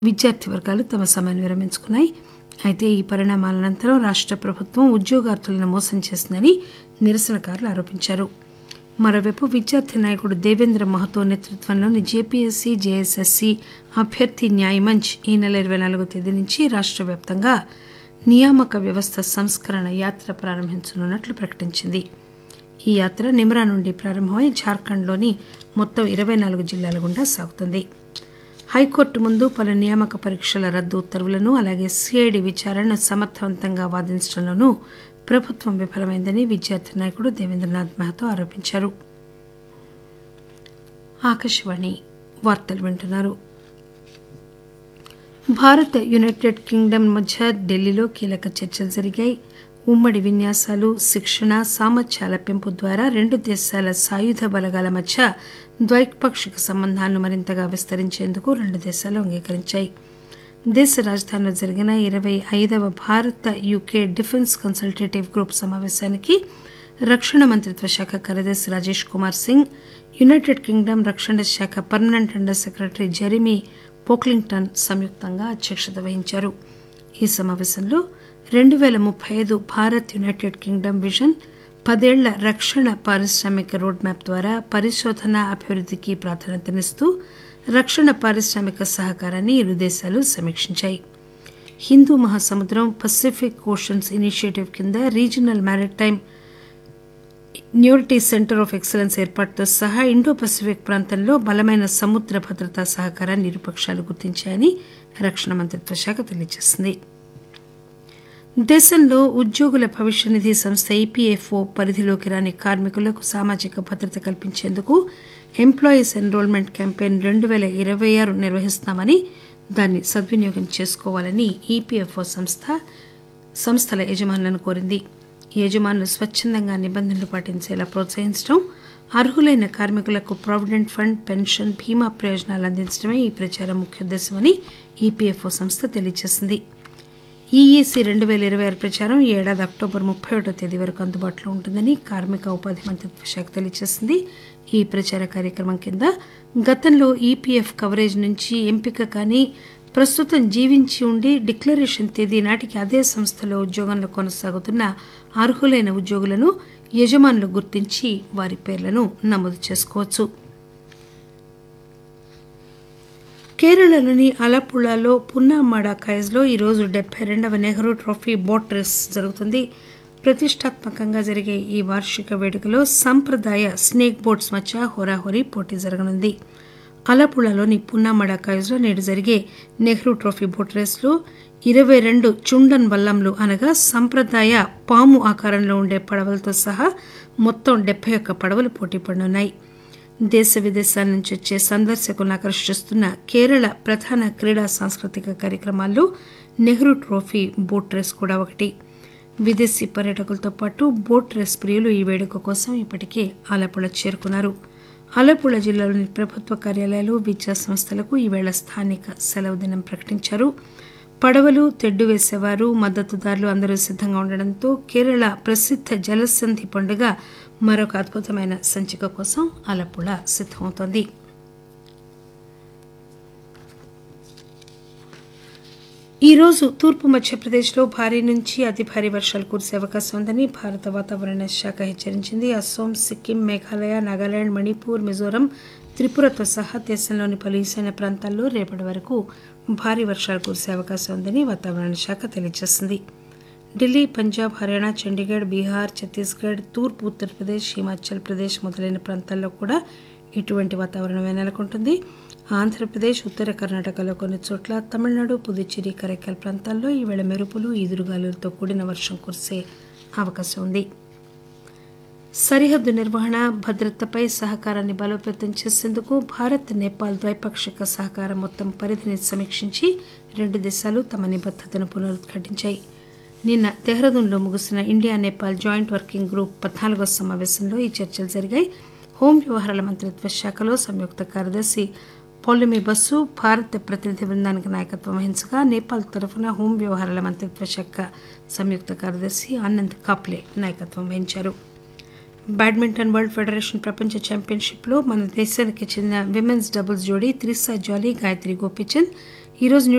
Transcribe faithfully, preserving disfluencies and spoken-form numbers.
విద్యార్థి వర్గాలు తమ సమ్మెను విరమించుకున్నాయి. అయితే ఈ పరిణామాల అనంతరం రాష్ట ప్రభుత్వం ఉద్యోగార్థులను మోసం చేసిందని నిరసనకారులు ఆరోపించారు. మరోవైపు విద్యార్థి నాయకుడు దేవేంద్ర మహతో నేతృత్వంలోని జేపీఎస్సీ, జేఎస్ఎస్సీ అభ్యర్థి న్యాయ్ మంచ్ ఈ నెల ఇరవై నాలుగవ తేదీ నుంచి రాష్ట వ్యాప్తంగా నియామక వ్యవస్థ సంస్కరణ యాత్ర ప్రారంభించనున్నట్లు ప్రకటించింది. ఈ యాత్ర నిమ్రా నుండి ప్రారంభమై జార్ఖండ్లోని మొత్తం ఇరవై నాలుగు జిల్లాల గుండా సాగుతుంది. హైకోర్టు ముందు పలు నియామక పరీక్షల రద్దు ఉత్తర్వులను అలాగే సీఐడీ విచారణను సమర్థవంతంగా వాదించడంలోనూ ప్రభుత్వం విఫలమైందని విద్యార్థి నాయకుడు దేవేంద్రనాథ్ మహతో ఆరోపించారు. ఆకాశవాణి వార్తలు వింటున్నారు. భారత్ యునైటెడ్ కింగ్డమ్ మధ్య ఢిల్లీలో కీలక చర్చలు జరిగాయి. ఉమ్మడి విన్యాసాలు, శిక్షణ, సామర్థ్యాల పెంపు ద్వారా రెండు దేశాల సాయుధ బలగాల మధ్య ద్వైపాక్షిక సంబంధాలను మరింతగా విస్తరించేందుకు రెండు దేశాలు అంగీకరించాయి. దేశ రాజధానిలో జరిగిన ఇరవై ఐదవ భారత యూకే డిఫెన్స్ కన్సల్టేటివ్ గ్రూప్ సమావేశానికి రక్షణ మంత్రిత్వ శాఖ కార్యదర్శి రాజేష్ కుమార్ సింగ్, యునైటెడ్ కింగ్డమ్ రక్షణ శాఖ permanent under secretary Jeremy Pocklington సంయుక్తంగా అధ్యక్షత వహించారు. ఈ సమావేశంలో రెండు పేల ముప్పై ఐదు భారత్ యునైటెడ్ కింగ్డమ్ విజన్, పదేళ్ల రక్షణ పారిశ్రామిక రోడ్ మ్యాప్ ద్వారా పరిశోధన అభివృద్ధికి ప్రాధాన్యతనిస్తూ రక్షణ పారిశ్రామిక సహకారాన్ని ఇరు దేశాలు సమీక్షించాయి. హిందూ మహాసముద్రం పసిఫిక్ ఓషన్స్ ఇనిషియేటివ్ కింద regional maritime న్యూరిటీ centre of excellence ఏర్పాటుతో సహా ఇండో పసిఫిక్ ప్రాంతంలో బలమైన సముద్ర భద్రతా సహకారాన్ని ఇరుపక్షాలు గుర్తించాయని రక్షణ మంత్రిత్వ శాఖ తెలియజేసింది. దేశంలో ఉద్యోగుల భవిష్య నిధి సంస్థ ఈపీఎఫ్ఓ పరిధిలోకి రాని కార్మికులకు సామాజిక భద్రత కల్పించేందుకు ఎంప్లాయీస్ ఎన్రోల్మెంట్ క్యాంపెయిన్ రెండు పేల ఇరవై ఆరు నిర్వహిస్తామని, దాన్ని సద్వినియోగం చేసుకోవాలని ఈపీఎఫ్ఓ సంస్థ సంస్థల యజమానులను కోరింది. యజమానులు స్వచ్చందంగా నిబంధనలు పాటించేలా ప్రోత్సహించడం, అర్హులైన కార్మికులకు ప్రావిడెంట్ ఫండ్, పెన్షన్, బీమా ప్రయోజనాలు అందించడమే ఈ ప్రచారం ముఖ్యోద్దేశమని ఈపీఎఫ్ఓ సంస్థ తెలియజేసింది. ఈఈసీ రెండు పేల ఇరవై ఆరు ప్రచారం ఈ ఏడాది అక్టోబర్ ముప్పై ఒకటో తేదీ వరకు అందుబాటులో ఉంటుందని కార్మిక ఉపాధి మంత్రిత్వ శాఖ తెలియజేసింది. ఈ ప్రచార కార్యక్రమం కింద గతంలో ఈపీఎఫ్ కవరేజ్ నుంచి ఎంపిక కానీ ప్రస్తుతం జీవించి ఉండి డిక్లరేషన్ తేదీ నాటికి అదే సంస్థలో ఉద్యోగంలో కొనసాగుతున్న అర్హులైన ఉద్యోగులను యజమానులు గుర్తించి వారి పేర్లను నమోదు చేసుకోవచ్చు. కేరళలోని అలప్పుళాలో పున్నామాడ కాయజ్లో ఈరోజు డెబ్బై రెండవ నెహ్రూ ట్రోఫీ బోట్ రేస్ జరుగుతుంది. ప్రతిష్టాత్మకంగా జరిగే ఈ వార్షిక వేడుకలో సంప్రదాయ స్నేక్ బోట్స్ మధ్య హోరాహోరీ పోటీ జరగనుంది. అలప్పుళాలోని పున్నామాడ కాయజ్లో నేడు జరిగే నెహ్రూ ట్రోఫీ బోట్ రేస్లో ఇరవై రెండు చుండన్ వల్లంలు అనగా సంప్రదాయ పాము ఆకారంలో ఉండే పడవలతో సహా మొత్తం డెబ్బై ఒక్క పడవలు పోటీ పడనున్నాయి. దేశ విదేశాల నుంచి వచ్చే సందర్శకులను ఆకర్షిస్తున్న కేరళ ప్రధాన క్రీడా సాంస్కృతిక కార్యక్రమాల్లో నెహ్రూ ట్రోఫీ బోట్ రేస్ కూడా ఒకటి. విదేశీ పర్యాటకులతో పాటు బోట్ రేస్ ప్రియులు ఈ వేడుక కోసం ఇప్పటికే ఆలపుళ చేరుకున్నారు. ఆలపుళ జిల్లాలోని ప్రభుత్వ కార్యాలయాలు, విద్యా సంస్థలకు ఈవేళ స్థానిక సెలవు దినం ప్రకటించారు. పడవలు, తెడ్డు వేసేవారు, మద్దతుదారులు అందరూ సిద్ధంగా ఉండడంతో కేరళ ప్రసిద్ధ జలసంధి పండుగ మరొక అద్భుతమైన సంచిక కోసం ఆలపుళ సిద్దమవుతోంది. ఈరోజు తూర్పు మధ్యప్రదేశ్లో భారీ నుంచి అతి భారీ వర్షాలు కురిసే అవకాశం ఉందని భారత వాతావరణ శాఖ హెచ్చరించింది. అస్సోం, సిక్కిం, మేఘాలయ, నాగాలాండ్, మణిపూర్, మిజోరం, త్రిపురతో సహా దేశంలోని పలు ఈశాన్య ప్రాంతాల్లో రేపటి వరకు భారీ వర్షాలు కురిసే అవకాశం ఉందని వాతావరణ శాఖ తెలియజేసింది. ఢిల్లీ, పంజాబ్, హర్యానా, చండీగఢ్, బీహార్, ఛత్తీస్గఢ్, తూర్పు ఉత్తరప్రదేశ్, హిమాచల్ ప్రదేశ్ మొదలైన ప్రాంతాల్లో కూడా ఇటువంటి వాతావరణమే నెలకొంటుంది. ఆంధ్రప్రదేశ్, ఉత్తర కర్ణాటకలో కొన్ని చోట్ల, తమిళనాడు, పుదుచ్చేరి, కరైకల్ ప్రాంతాల్లో ఈవేళ మెరుపులు, ఈదురుగాలులతో కూడిన వర్షం కురిసే అవకాశం ఉంది. సరిహద్దు నిర్వహణ, భద్రతపై సహకారాన్ని బలోపేతం చేసేందుకు భారత్, నేపాల్ ద్వైపాక్షిక సహకారం మొత్తం పరిధిని సమీక్షించి రెండు దేశాలు తమ నిబద్దతను పునరుద్ఘాటించాయి. నిన్న దెహ్రాదూన్లో ముగిసిన India Nepal joint working group పద్నాలుగో సమావేశంలో ఈ చర్చలు జరిగాయి. హోం వ్యవహారాల మంత్రిత్వ శాఖలో సంయుక్త కార్యదర్శి పౌలమి బస్సు భారత ప్రతినిధి బృందానికి నాయకత్వం వహించగా, నేపాల్ తరఫున హోం వ్యవహారాల మంత్రిత్వ శాఖ సంయుక్త కార్యదర్శి ఆనంద్ కాప్లే నాయకత్వం వహించారు. బ్యాడ్మింటన్ వరల్డ్ ఫెడరేషన్ ప్రపంచ ఛాంపియన్షిప్లో మన దేశానికి చెందిన విమెన్స్ డబుల్స్ జోడీ త్రిసా జాలీ, గాయత్రి గోపీచంద్ ఈరోజు